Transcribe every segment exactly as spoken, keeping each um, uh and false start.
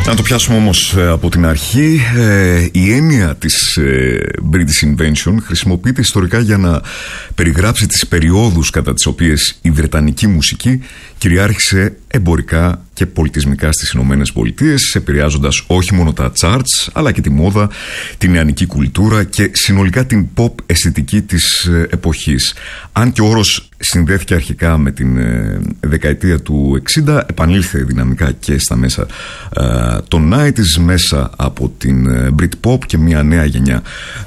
Να το πιάσουμε όμως από την αρχή. Ε, η έννοια της ε, British Invention χρησιμοποιείται ιστορικά για να περιγράψει τις περιόδους κατά τις οποίες η βρετανική μουσική κυριάρχησε εμπορικά και πολιτισμικά στις Ηνωμένες Πολιτείες, επηρεάζοντας όχι μόνο τα charts, αλλά και τη μόδα, την νεανική κουλτούρα και συνολικά την pop αισθητική της εποχής. Αν και ο όρος συνδέθηκε αρχικά με την ε, δεκαετία του εξήντα, επανήλθε δυναμικά και στα μέσα ε, των ενενήντα μέσα από την ε, Britpop και μια νέα γενιά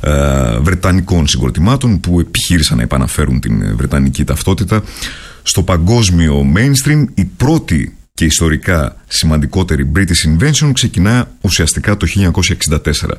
ε, βρετανικών συγκροτημάτων που επιχείρησαν να επαναφέρουν την βρετανική ταυτότητα στο παγκόσμιο mainstream. Η πρώτη και ιστορικά σημαντικότερη British Invention ξεκινά ουσιαστικά το χίλια εννιακόσια εξήντα τέσσερα.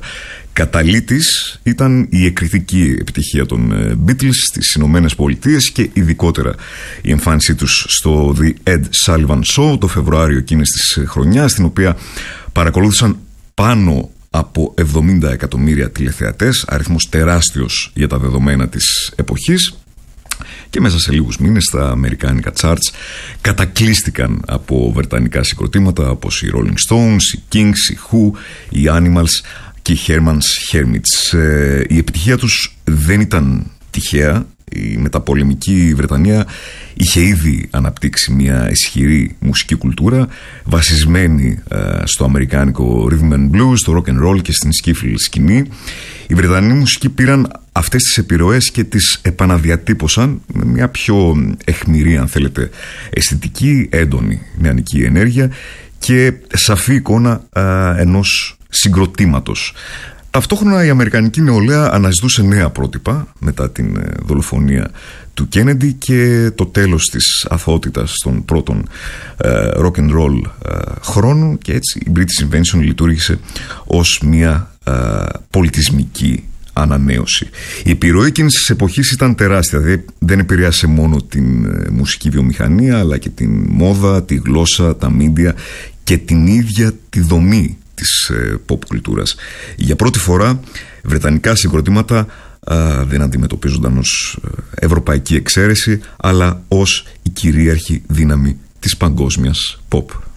Καταλήτης ήταν η εκρηκτική επιτυχία των Beatles στις Ηνωμένες Πολιτείες και ειδικότερα η εμφάνισή τους στο The Ed Sullivan Show το Φεβρουάριο εκείνης της χρονιάς, στην οποία παρακολούθησαν πάνω από εβδομήντα εκατομμύρια τηλεθεατές, αριθμός τεράστιος για τα δεδομένα της εποχής. Και μέσα σε λίγους μήνες τα αμερικάνικα charts κατακλείστηκαν από βρετανικά συγκροτήματα όπως οι Rolling Stones, οι Kings, οι Who, οι Animals και οι Herman's Hermits. Ε, η επιτυχία τους δεν ήταν τυχαία. Η μεταπολεμική Βρετανία είχε ήδη αναπτύξει μια ισχυρή μουσική κουλτούρα βασισμένη ε, στο αμερικάνικο rhythm and blues, στο rock and roll και στην skiffle σκηνή. Οι Βρετανοί μουσικοί πήραν αυτές τις επιρροές και τις επαναδιατύπωσαν με μια πιο αιχμηρή, αν θέλετε, αισθητική, έντονη νεανική ενέργεια και σαφή εικόνα ε, ενός συγκροτήματος. Ταυτόχρονα η αμερικανική νεολαία αναζητούσε νέα πρότυπα μετά την δολοφονία του Κέννεντι και το τέλος της αθωότητας των πρώτων ε, rock and roll ε, χρόνου, και έτσι η British Invention λειτουργήσε ως μια ε, πολιτισμική ανανέωση. Η επιρροή εκείνης της εποχής ήταν τεράστια, δηλαδή δεν επηρέασε μόνο την ε, μουσική βιομηχανία, αλλά και την μόδα, τη γλώσσα, τα μίντια και την ίδια τη δομή της ε, pop κουλτούρας. Για πρώτη φορά βρετανικά συγκροτήματα α, δεν αντιμετωπίζονταν ως ευρωπαϊκή εξαίρεση, αλλά ως η κυρίαρχη δύναμη της παγκόσμιας pop.